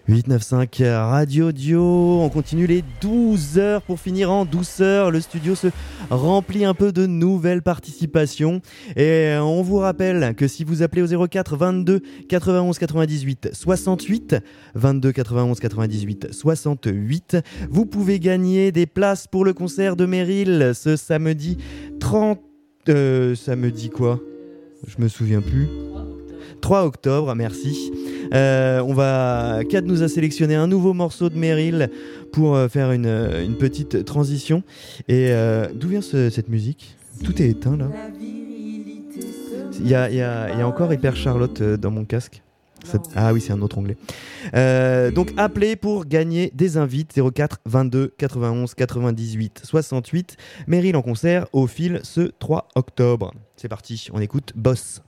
895 Radio Dio, on continue les 12 heures pour finir en douceur. Le studio se remplit un peu de nouvelles participations et on vous rappelle que si vous appelez au 04 22 91 98 68 22 91 98 68, vous pouvez gagner des places pour le concert de Meryl ce samedi 30... samedi quoi ? Je me souviens plus. 3 octobre, merci. Kat nous a sélectionné un nouveau morceau de Meryl pour faire une petite transition. Et d'où vient cette musique ? Tout est éteint là. Il y a encore Hyper Charlotte dans mon casque. Ah oui, c'est un autre onglet. Donc appelez pour gagner des invites 04 22 91 98 68. Meryl en concert au Fil ce 3 octobre. C'est parti, on écoute Boss.